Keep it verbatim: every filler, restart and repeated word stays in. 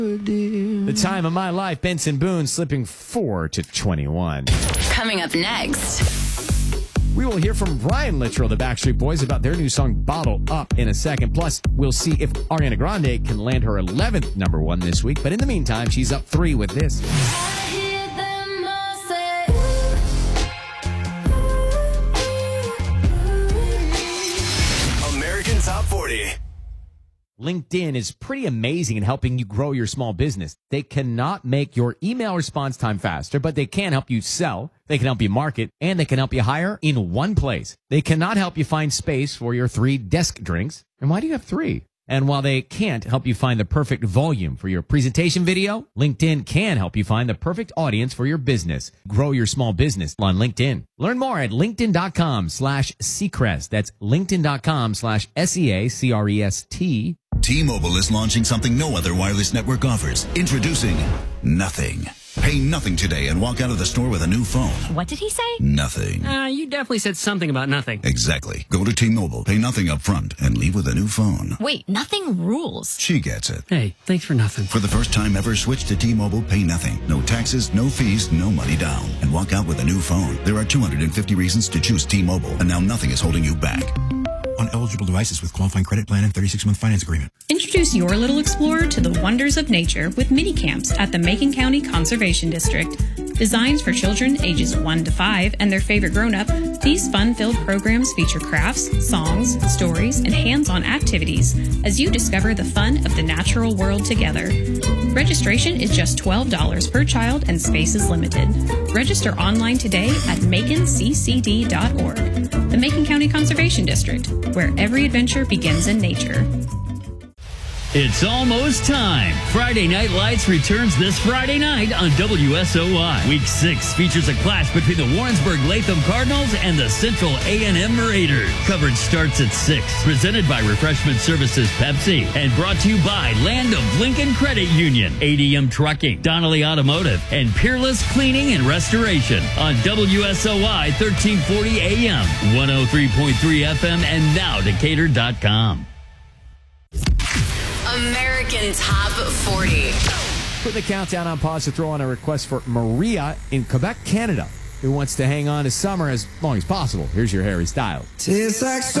The time of my life, Benson Boone slipping four to twenty-one. Coming up next, we will hear from Brian Littrell, the Backstreet Boys, about their new song Bottle Up in a second. Plus, we'll see if Ariana Grande can land her eleventh number one this week. But in the meantime, she's up three with this. American Top forty. LinkedIn is pretty amazing in helping you grow your small business. They cannot make your email response time faster, but they can help you sell, they can help you market, and they can help you hire in one place. They cannot help you find space for your three desk drinks. And why do you have three? And while they can't help you find the perfect volume for your presentation video, LinkedIn can help you find the perfect audience for your business. Grow your small business on LinkedIn. Learn more at linkedin.com slash Seacrest. That's linkedin.com slash S E A C R E S T. T-Mobile is launching something no other wireless network offers. Introducing Nothing. Pay nothing today and walk out of the store with a new phone. what did he say? Nothing. Uh, you definitely said something about nothing. Exactly. Go to T-Mobile, pay nothing up front, and leave with a new phone. Wait, nothing rules. She gets it. Hey, thanks for nothing. For the first time ever, switch to T-Mobile, pay nothing. No taxes, no fees, no money down. And walk out with a new phone. There are two hundred fifty reasons to choose T-Mobile, and now nothing is holding you back. On eligible devices with qualifying credit plan and thirty-six month finance agreement. Introduce your little explorer to the wonders of nature with mini camps at the Macon County Conservation District. Designed for children ages one to five and their favorite grown-up, these fun-filled programs feature crafts, songs, stories, and hands-on activities as you discover the fun of the natural world together. Registration is just twelve dollars per child and space is limited. Register online today at macon c c d dot org. The Macon County Conservation District, where every adventure begins in nature. It's almost time. Friday Night Lights returns this Friday night on W S O I. Week six features a clash between the Warrensburg Latham Cardinals and the Central A and M Raiders. Coverage starts at six. Presented by Refreshment Services Pepsi and brought to you by Land of Lincoln Credit Union, A D M Trucking, Donnelly Automotive, and Peerless Cleaning and Restoration on W S O I thirteen forty A M, one oh three point three F M, and now Decatur dot com. American Top forty. Put the countdown on pause to throw on a request for Maria in Quebec, Canada, who wants to hang on to summer as long as possible. Here's your Harry Styles. Tastes like